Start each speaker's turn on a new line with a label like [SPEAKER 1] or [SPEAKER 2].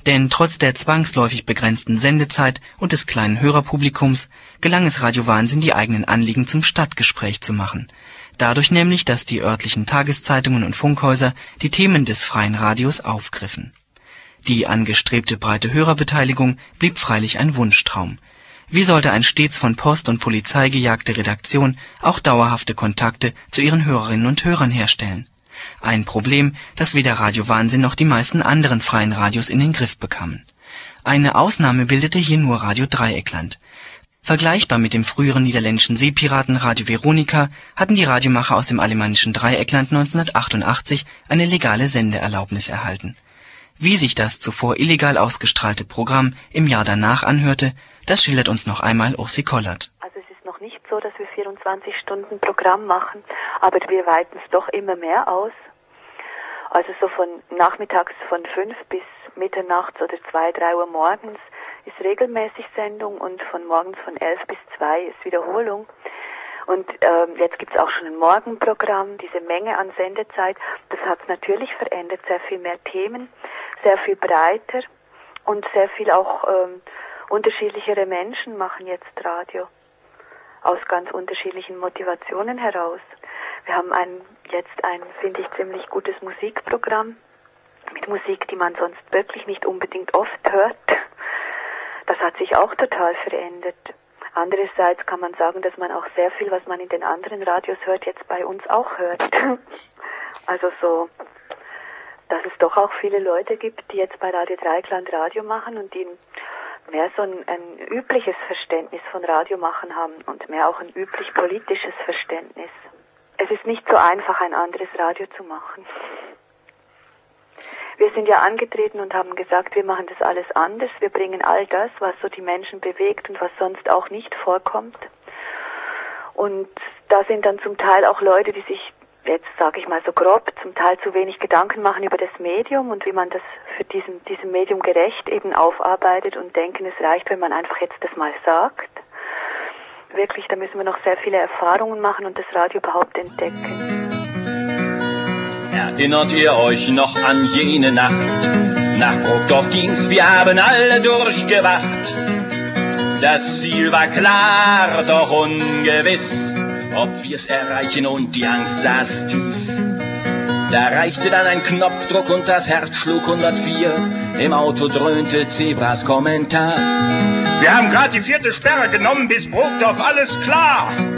[SPEAKER 1] Denn trotz der zwangsläufig begrenzten Sendezeit und des kleinen Hörerpublikums gelang es Radio Wahnsinn, die eigenen Anliegen zum Stadtgespräch zu machen. Dadurch nämlich, dass die örtlichen Tageszeitungen und Funkhäuser die Themen des freien Radios aufgriffen. Die angestrebte breite Hörerbeteiligung blieb freilich ein Wunschtraum. Wie sollte eine stets von Post und Polizei gejagte Redaktion auch dauerhafte Kontakte zu ihren Hörerinnen und Hörern herstellen? Ein Problem, das weder Radio Wahnsinn noch die meisten anderen freien Radios in den Griff bekamen. Eine Ausnahme bildete hier nur Radio Dreieckland. Vergleichbar mit dem früheren niederländischen Seepiraten Radio Veronica hatten die Radiomacher aus dem alemannischen Dreieckland 1988 eine legale Sendeerlaubnis erhalten. Wie sich das zuvor illegal ausgestrahlte Programm im Jahr danach anhörte, das schildert uns noch einmal Ursi Kollert.
[SPEAKER 2] Also es ist noch nicht so, dass wir 24 Stunden Programm machen, aber wir weiten es doch immer mehr aus. Also so von nachmittags von 5 bis Mitternachts oder 2, 3 Uhr morgens ist regelmäßig Sendung und von morgens von 11 bis 2 ist Wiederholung. Und jetzt gibt es auch schon ein Morgenprogramm, diese Menge an Sendezeit, das hat es natürlich verändert, sehr viel mehr Themen, sehr viel breiter und sehr viel auch unterschiedlichere Menschen machen jetzt Radio, aus ganz unterschiedlichen Motivationen heraus. Wir haben jetzt ein, finde ich, ziemlich gutes Musikprogramm, mit Musik, die man sonst wirklich nicht unbedingt oft hört. Das hat sich auch total verändert. Andererseits kann man sagen, dass man auch sehr viel, was man in den anderen Radios hört, jetzt bei uns auch hört. Also so, dass es doch auch viele Leute gibt, die jetzt bei Radio Dreieckland Radio machen und die mehr so ein übliches Verständnis von Radio machen haben und mehr auch ein üblich politisches Verständnis. Es ist nicht so einfach, ein anderes Radio zu machen. Wir sind ja angetreten und haben gesagt, wir machen das alles anders. Wir bringen all das, was so die Menschen bewegt und was sonst auch nicht vorkommt. Und da sind dann zum Teil auch Leute, die sich, jetzt sage ich mal so grob, zum Teil zu wenig Gedanken machen über das Medium und wie man das für diesem Medium gerecht eben aufarbeitet und denken, es reicht, wenn man einfach jetzt das mal sagt. Wirklich, da müssen wir noch sehr viele Erfahrungen machen und das Radio überhaupt entdecken.
[SPEAKER 3] Erinnert ihr euch noch an jene Nacht? Nach Burgdorf ging's, wir haben alle durchgewacht. Das Ziel war klar, doch ungewiss, ob wir's erreichen und die Angst saß tief. Da reichte dann ein Knopfdruck und das Herz schlug 104. Im Auto dröhnte Zebras Kommentar. Wir haben gerade die 4. Sperre genommen, bis Burgdorf, alles klar.